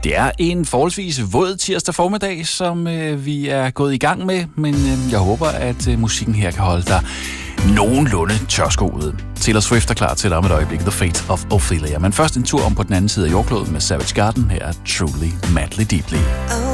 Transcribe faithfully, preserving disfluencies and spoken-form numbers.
Det er en forholdsvis våd tirsdag formiddag, som øh, vi er gået i gang med, men øh, jeg håber, at øh, musikken her kan holde dig nogenlunde tørskoet. Taylor Swift er klar til dig om et øjeblik, The Fate of Ophelia. Men først en tur om på den anden side af jordkloden med Savage Garden. Her er Truly Madly Deeply.